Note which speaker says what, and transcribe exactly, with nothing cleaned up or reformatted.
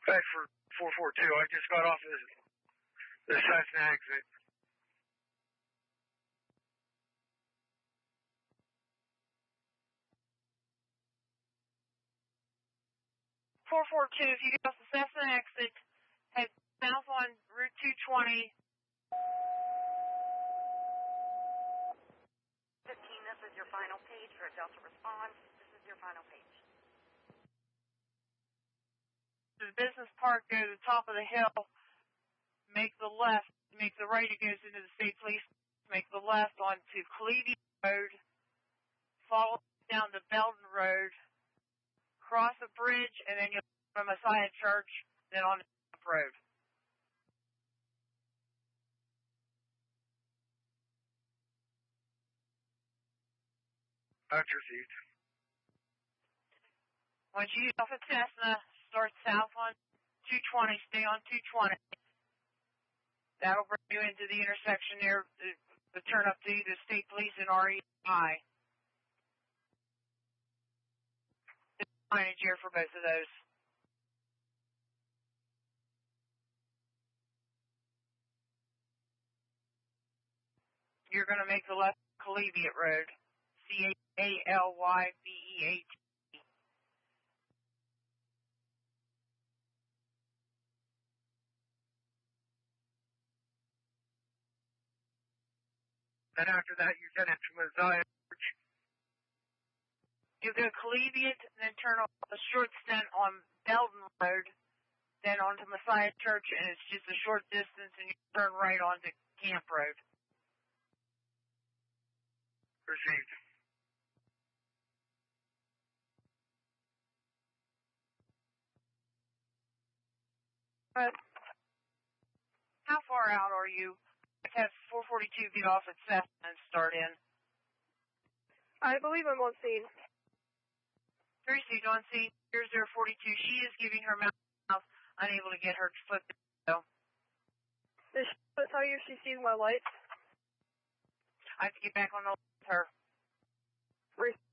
Speaker 1: Hey, for four four two, I just got off the, the Cessna exit.
Speaker 2: four four two, if you get off the Cessna exit, head south on Route two twenty.
Speaker 3: fifteen, this is your final page for a Delta response. This is your final page.
Speaker 2: The business park, go to the top of the hill, make the left, make the right, it goes into the state police, make the left onto Clevie Road, follow down to Belton Road, cross a bridge, and then you'll go to Messiah Church, then on the Camp Road.
Speaker 1: That's received.
Speaker 2: Once you get off at Cessna, start south on two twenty, stay on two twenty. That'll bring you into the intersection there, the, the turn up to the state police and R E I. Signage here for both of those. You're going to make the left Collegiate Road, C A L Y B E A T.
Speaker 1: Then after that, you get into Messiah Church.
Speaker 2: You go Collegiate, then turn off a short stint on Belton Road, then onto Messiah Church, and it's just a short distance, and you turn right onto Camp Road.
Speaker 1: Received.
Speaker 2: But how far out are you? Have four forty-two get off at Cessna and start in.
Speaker 4: I believe I'm on scene.
Speaker 2: Tracy's on scene. Here's zero forty-two. She is giving her mouth, unable to get her to flip the window.
Speaker 4: Does she tell you if she sees my lights?
Speaker 2: I have to get back on the line with her.
Speaker 4: Re-